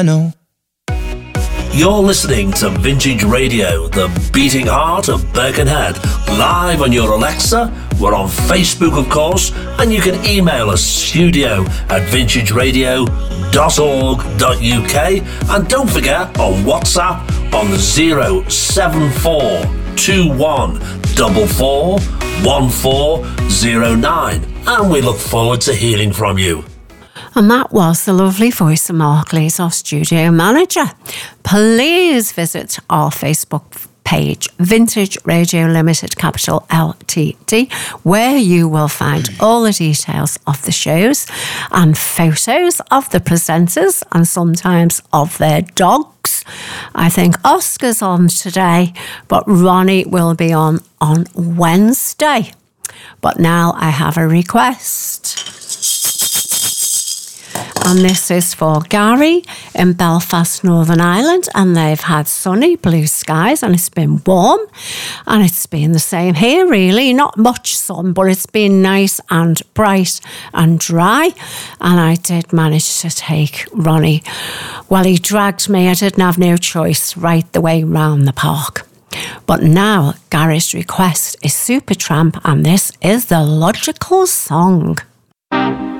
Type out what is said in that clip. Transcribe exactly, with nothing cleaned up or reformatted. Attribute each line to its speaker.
Speaker 1: know.
Speaker 2: You're listening to Vintage Radio, the beating heart of Birkenhead, live on your Alexa. We're on Facebook, of course, and you can email us studio at vintage radio dot org dot U K. And don't forget, on WhatsApp on zero seven four two one four four one four zero nine. And we look forward to hearing from you.
Speaker 3: And that was the lovely voice of Mark Lees, our studio manager. Please visit our Facebook page, Vintage Radio Limited, capital L T D, where you will find all the details of the shows and photos of the presenters and sometimes of their dogs. I think Oscar's on today, but Ronnie will be on on Wednesday. But now I have a request. And this is for Gary in Belfast, Northern Ireland. And they've had sunny blue skies and it's been warm. And it's been the same here, really. Not much sun, but it's been nice and bright and dry. And I did manage to take Ronnie. Well, he dragged me. I didn't have no choice right the way round the park. But now Gary's request is Supertramp, and this is The Logical Song.